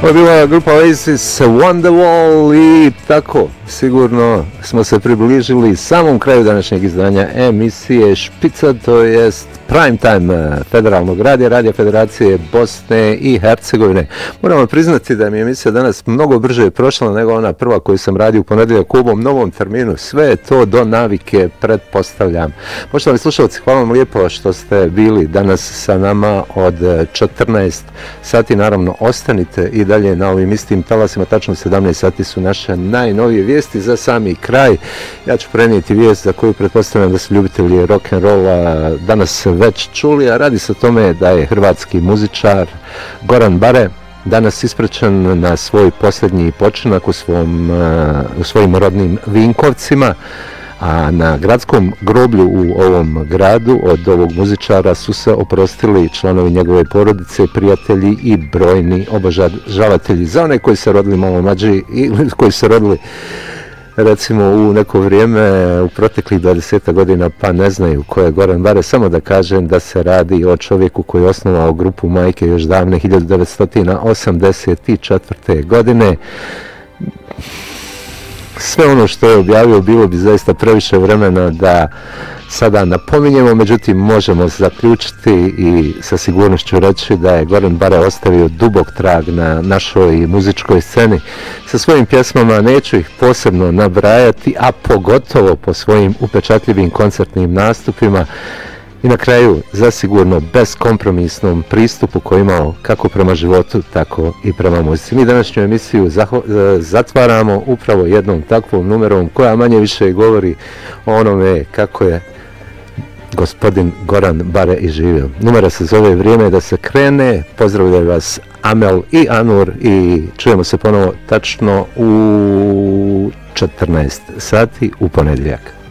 Ovo je bila grupa Oasis, Wonderwall i tako sigurno smo se približili samom kraju današnjeg izdanja emisije Špica, to jest Prime Time Federalnog radija, Radija Federacije Bosne i Hercegovine. Moramo priznati da mi je emisija danas mnogo brže prošla nego ona prva koju sam radio u ponedjeljak u ovom novom terminu. Sve je to do navike, pretpostavljam. Poštovani slušalci, hvala vam lijepo što ste bili danas sa nama od 14 sati. Naravno, ostanite i dalje na ovim istim talasima. Tačno 17 sati su naše najnovije vijesti za sami kraj. Ja ću prenijeti vijest za koju pretpostavljam da su ljubitelji rock'n'rolla danas već čuli, a radi se o tome da je hrvatski muzičar Goran Bare danas ispraćen na svoj posljednji počinak u svojim rodnim Vinkovcima, a na gradskom groblju u ovom gradu od ovog muzičara su se oprostili članovi njegove porodice, prijatelji i brojni obožavatelji. Za one koji se rodili malo mlađi i koji se rodili recimo u neko vrijeme u proteklih 20 godina pa ne znaju ko je Goran Bare, samo da kažem da se radi o čovjeku koji je osnovao grupu Majke još davne 1984. godine. Sve ono što je objavio bilo bi zaista previše vremena da sada napominjemo, međutim možemo zaključiti i sa sigurnošću reći da je Goran Bare ostavio dubok trag na našoj muzičkoj sceni. Sa svojim pjesmama neću ih posebno nabrajati, a pogotovo po svojim upečatljivim koncertnim nastupima i na kraju zasigurno beskompromisnom pristupu koji imao kako prema životu, tako i prema muzici. Mi današnju emisiju zatvaramo upravo jednom takvom numerom koja manje više govori o onome kako je gospodin Goran Bare i živio. Numera se zove Vrijeme da se krene. Pozdravljaju vas Amel i Anur i čujemo se ponovo tačno u 14 sati u ponedjeljak.